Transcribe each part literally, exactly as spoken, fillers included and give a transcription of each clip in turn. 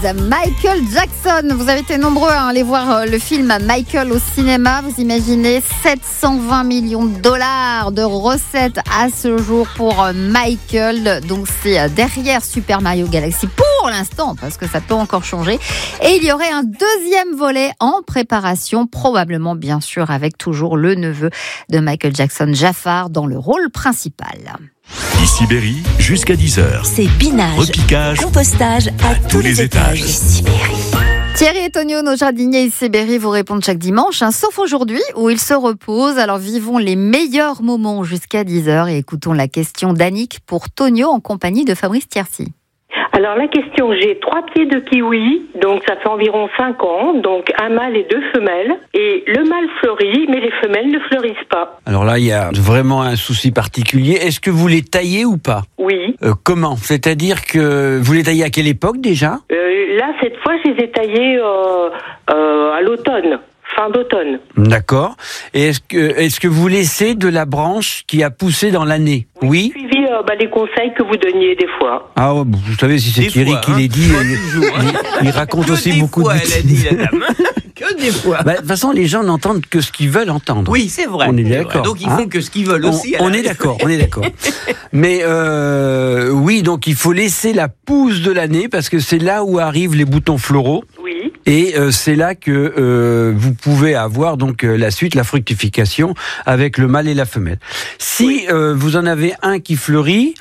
Michael Jackson. Vous avez été nombreux à aller voir le film Michael au cinéma. Vous imaginez sept cent vingt millions de dollars de recettes à ce jour pour Michael. Donc c'est derrière Super Mario Galaxy pour l'instant, parce que ça peut encore changer. Et il y aurait un deuxième volet en préparation, probablement bien sûr avec toujours le neveu de Michael Jackson, Jafar, dans le rôle principal. Ici Berry, jusqu'à dix heures. C'est binage, repiquage, compostage à, à tous les, les étages. étages. Ici Berry. Thierry et Tonio, nos jardiniers ici Berry, vous répondent chaque dimanche, hein, sauf aujourd'hui où ils se reposent. Alors vivons les meilleurs moments jusqu'à dix heures et écoutons la question d'Annick pour Tonio en compagnie de Fabrice Tiercy. Alors la question, j'ai trois pieds de kiwi, donc ça fait environ cinq ans, donc un mâle et deux femelles, et le mâle fleurit, mais les femelles ne fleurissent pas. Alors là, il y a vraiment un souci particulier. Est-ce que vous les taillez ou pas ? Oui. Euh, comment ? C'est-à-dire que vous les taillez à quelle époque déjà ? euh, Là, cette fois, je les ai taillés euh, euh, à l'automne. Fin d'automne. D'accord. Et est-ce que, est-ce que vous laissez de la branche qui a poussé dans l'année ? Oui. Oui. Suivi euh, bah, les conseils que vous donniez des fois. Ah, vous savez, si c'est des Thierry fois, qui hein. les dit, il, il, il raconte que aussi beaucoup fois, de bêtises. Elle a dit, la dame. Que des fois. Bah, de toute façon, les gens n'entendent que ce qu'ils veulent entendre. Oui, c'est vrai. On est d'accord. Vrai. Donc ils hein font que ce qu'ils veulent aussi. On, on est d'accord. On est d'accord. Mais euh, oui, donc il faut laisser la pousse de l'année parce que c'est là où arrivent les boutons floraux. Oui. Et euh, c'est là que euh, vous pouvez avoir donc euh, la suite, la fructification avec le mâle et la femelle. Si oui. euh, vous en avez un qui fleurit,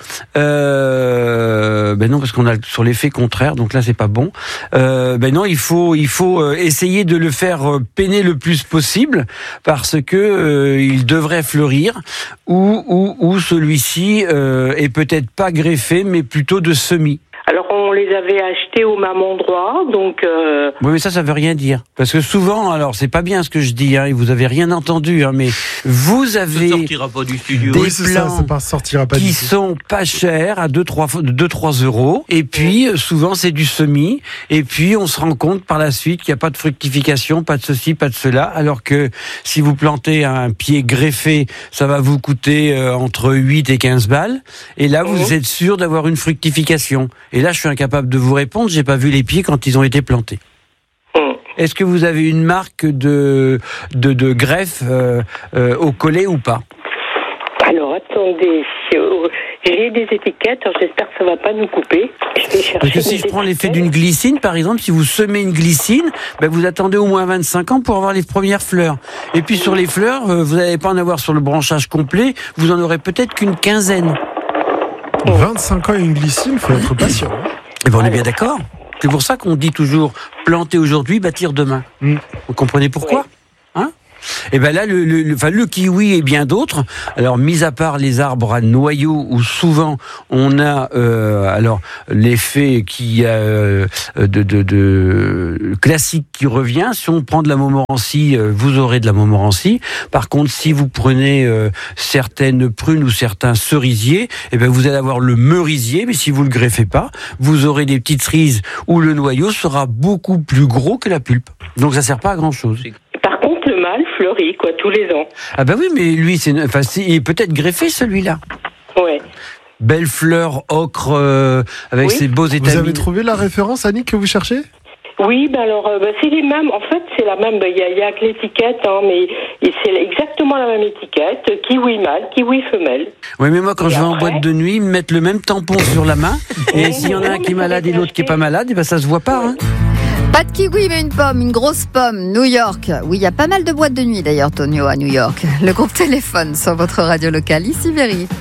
euh, ben non parce qu'on a sur l'effet contraire, donc là c'est pas bon. Euh, ben non, il faut il faut euh, essayer de le faire peiner le plus possible parce que euh, il devrait fleurir ou ou, ou celui-ci euh, est peut-être pas greffé mais plutôt de semis. Alors on les avait achetés au même endroit, donc. Euh... Oui, mais ça, ça veut rien dire, parce que souvent, alors c'est pas bien ce que je dis, hein, et vous avez rien entendu, hein, mais vous avez ça sortira pas du studio. des oui, c'est plants ça, ça pas, sortira pas qui du sont pas chers à deux trois euros, et puis oui. souvent c'est du semis, et puis on se rend compte par la suite qu'il n'y a pas de fructification, pas de ceci, pas de cela, alors que si vous plantez un pied greffé, ça va vous coûter euh, entre huit et quinze balles, et là vous mmh. êtes sûr d'avoir une fructification. Et là, je suis incapable de vous répondre, j'ai pas vu les pieds quand ils ont été plantés. Mmh. Est-ce que vous avez une marque de, de, de greffe euh, euh, au collet ou pas ? Alors, attendez, j'ai des étiquettes, alors j'espère que ça va pas nous couper. Je vais chercher. Parce que si je prends l'effet d'une glycine, par exemple, si vous semez une glycine, ben vous attendez au moins vingt-cinq ans pour avoir les premières fleurs. Et puis sur les fleurs, vous n'allez pas en avoir sur le branchage complet, vous en aurez peut-être qu'une quinzaine. vingt-cinq ans et une glycine, il faut être patient. Et ben on est bien d'accord. C'est pour ça qu'on dit toujours planter aujourd'hui, bâtir demain. Mm. Vous comprenez pourquoi ? Oui. Hein ? Et ben là, le, le, le, enfin, le kiwi et bien d'autres. Alors, mis à part les arbres à noyaux où souvent on a euh, alors l'effet qui euh, de, de, de classique qui revient. Si on prend de la montmorency, euh, vous aurez de la montmorency. Par contre, si vous prenez euh, certaines prunes ou certains cerisiers, et ben vous allez avoir le merisier. Mais si vous le greffez pas, vous aurez des petites cerises où le noyau sera beaucoup plus gros que la pulpe. Donc, ça sert pas à grand chose. Le mâle fleurit, quoi, tous les ans. Ah bah oui, mais lui, c'est, enfin, c'est, il est peut-être greffé, celui-là. Ouais. Belle fleur ocre euh, avec oui. ses beaux étamines. Vous avez trouvé la référence, Annick, que vous cherchez ? Oui, ben alors, euh, ben c'est les mêmes. En fait, c'est la même. Il y, y a que l'étiquette, hein, mais c'est exactement la même étiquette. Kiwi mâle, kiwi femelle. Oui, mais moi, quand et je vais après... en boîte de nuit, ils me mettent le même tampon sur la main. Et s'il y en a un qui est malade et l'autre qui est pas malade, et ben ça se voit pas. Hein. Pas de kiwi, mais une pomme, une grosse pomme, New York. Oui, il y a pas mal de boîtes de nuit d'ailleurs, Tonio, à New York. Le groupe téléphone sur votre radio locale, ici Berry.